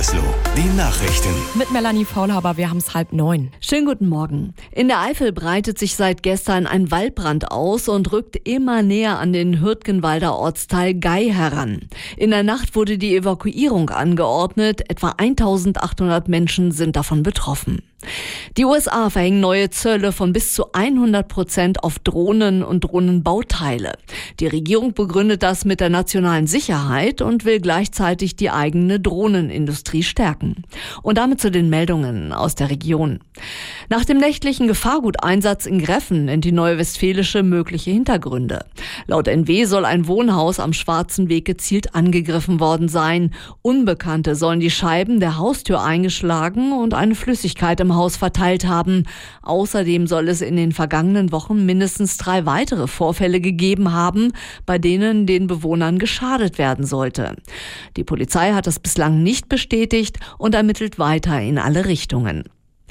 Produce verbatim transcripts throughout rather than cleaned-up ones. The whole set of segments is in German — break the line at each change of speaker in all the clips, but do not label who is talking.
Gütersloh, die Nachrichten.
Mit Melanie Faulhaber, wir haben es halb neun.
Schönen guten Morgen. In der Eifel breitet sich seit gestern ein Waldbrand aus und rückt immer näher an den Hürtgenwalder Ortsteil Gei heran. In der Nacht wurde die Evakuierung angeordnet. Etwa eintausendachthundert Menschen sind davon betroffen. Die U S A verhängen neue Zölle von bis zu hundert Prozent auf Drohnen und Drohnenbauteile. Die Regierung begründet das mit der nationalen Sicherheit und will gleichzeitig die eigene Drohnenindustrie stärken. Und damit zu den Meldungen aus der Region. Nach dem nächtlichen Gefahrguteinsatz in Greffen nennt die Neue Westfälische mögliche Hintergründe. Laut N W soll ein Wohnhaus am Schwarzen Weg gezielt angegriffen worden sein. Unbekannte sollen die Scheiben der Haustür eingeschlagen und eine Flüssigkeit im Haus verteilt haben. Außerdem soll es in den vergangenen Wochen mindestens drei weitere Vorfälle gegeben haben, bei denen den Bewohnern geschadet werden sollte. Die Polizei hat das bislang nicht bestätigt und ermittelt weiter in alle Richtungen.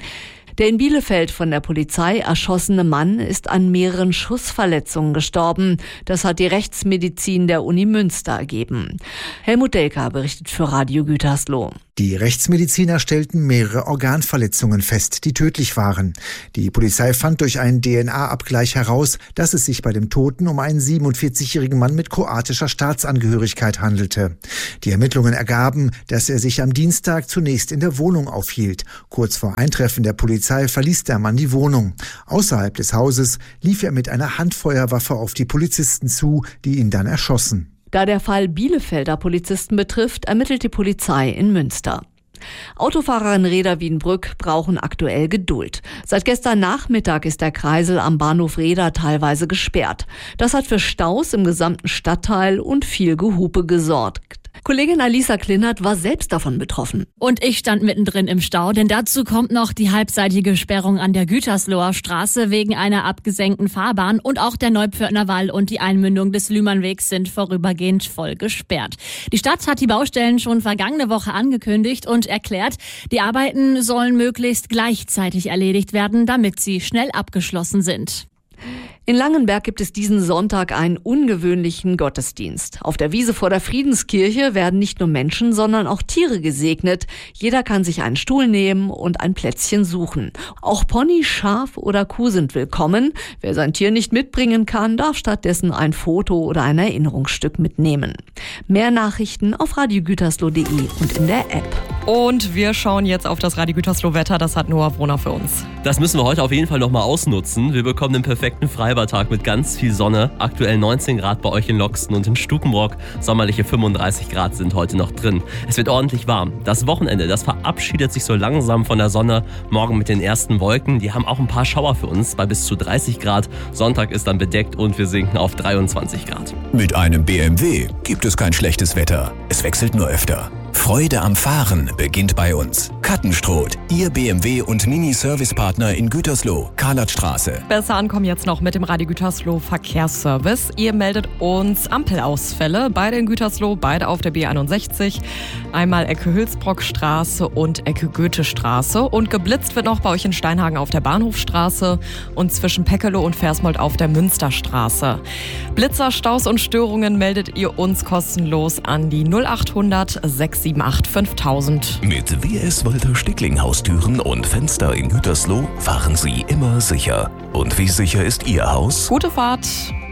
Der in Bielefeld von der Polizei erschossene Mann ist an mehreren Schussverletzungen gestorben. Das hat die Rechtsmedizin der Uni Münster ergeben. Helmut Delker berichtet für Radio Gütersloh.
Die Rechtsmediziner stellten mehrere Organverletzungen fest, die tödlich waren. Die Polizei fand durch einen D N A-Abgleich heraus, dass es sich bei dem Toten um einen siebenundvierzigjährigen Mann mit kroatischer Staatsangehörigkeit handelte. Die Ermittlungen ergaben, dass er sich am Dienstag zunächst in der Wohnung aufhielt. Kurz vor Eintreffen der Polizei verließ der Mann die Wohnung. Außerhalb des Hauses lief er mit einer Handfeuerwaffe auf die Polizisten zu, die ihn dann erschossen.
Da der Fall Bielefelder Polizisten betrifft, ermittelt die Polizei in Münster. Autofahrer in Rheda-Wiedenbrück brauchen aktuell Geduld. Seit gestern Nachmittag ist der Kreisel am Bahnhof Rheda teilweise gesperrt. Das hat für Staus im gesamten Stadtteil und viel Gehupe gesorgt. Kollegin Alisa Klinert war selbst davon betroffen.
Und ich stand mittendrin im Stau, denn dazu kommt noch die halbseitige Sperrung an der Gütersloher Straße wegen einer abgesenkten Fahrbahn und auch der Neupförtner Wall und die Einmündung des Lühmannwegs sind vorübergehend voll gesperrt. Die Stadt hat die Baustellen schon vergangene Woche angekündigt und erklärt, die Arbeiten sollen möglichst gleichzeitig erledigt werden, damit sie schnell abgeschlossen sind.
In Langenberg gibt es diesen Sonntag einen ungewöhnlichen Gottesdienst. Auf der Wiese vor der Friedenskirche werden nicht nur Menschen, sondern auch Tiere gesegnet. Jeder kann sich einen Stuhl nehmen und ein Plätzchen suchen. Auch Pony, Schaf oder Kuh sind willkommen. Wer sein Tier nicht mitbringen kann, darf stattdessen ein Foto oder ein Erinnerungsstück mitnehmen. Mehr Nachrichten auf radio gütersloh punkt de und in der App.
Und wir schauen jetzt auf das Radio Gütersloh-Wetter. Das hat Noah Brunner für uns.
Das müssen wir heute auf jeden Fall nochmal ausnutzen. Wir bekommen den perfekten Freibartag mit ganz viel Sonne. Aktuell neunzehn Grad bei euch in Loxten und in Stukenbrock. Sommerliche fünfunddreißig Grad sind heute noch drin. Es wird ordentlich warm. Das Wochenende, das verabschiedet sich so langsam von der Sonne. Morgen mit den ersten Wolken. Die haben auch ein paar Schauer für uns bei bis zu dreißig Grad. Sonntag ist dann bedeckt und wir sinken auf dreiundzwanzig Grad.
Mit einem B M W gibt es kein schlechtes Wetter. Es wechselt nur öfter. Freude am Fahren beginnt bei uns. Kattenstroth, Ihr B M W und Mini-Service-Partner in Gütersloh, Karlatstraße.
Besser ankommen jetzt noch mit dem Radio Gütersloh Verkehrsservice. Ihr meldet uns Ampelausfälle, beide in Gütersloh, beide auf der B einundsechzig. Einmal Ecke Hülsbrockstraße und Ecke Goethestraße. Und geblitzt wird noch bei euch in Steinhagen auf der Bahnhofstraße und zwischen Peckelow und Versmold auf der Münsterstraße. Blitzer, Staus und Störungen meldet ihr uns kostenlos an die null achthundert sechs sieben acht fünftausend.
Mit W S Walter Stickling Haustüren und Fenster in Gütersloh fahren Sie immer sicher. Und wie sicher ist Ihr Haus?
Gute Fahrt!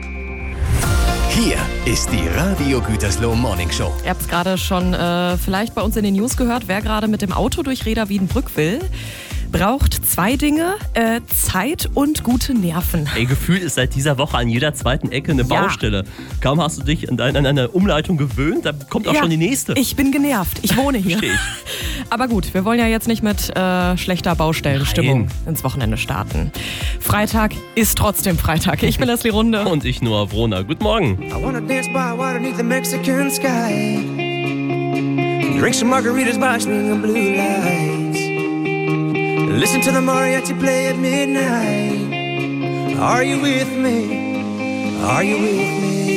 Hier ist die Radio Gütersloh Morning Show.
Ihr habt es gerade schon äh, vielleicht bei uns in den News gehört, wer gerade mit dem Auto durch Rheda-Wiedenbrück will. Braucht zwei Dinge, äh, Zeit und gute Nerven.
Ey, gefühlt ist seit dieser Woche an jeder zweiten Ecke eine
Ja.
Baustelle. Kaum hast du dich an, dein, an eine Umleitung gewöhnt, da kommt auch
Ja,
schon die nächste.
Ich bin genervt. Ich wohne hier.
Versteh ich.
Aber gut, wir wollen ja jetzt nicht mit äh, schlechter Baustellenstimmung
Nein.
ins Wochenende starten. Freitag ist trotzdem Freitag. Ich bin Leslie Runde.
Und ich Noah Brunner. Guten Morgen.
I wanna dance by water beneath the Mexican sky. Drink some margaritas by swinging blue lights. Listen to the mariachi play at midnight. Are you with me? Are you with me?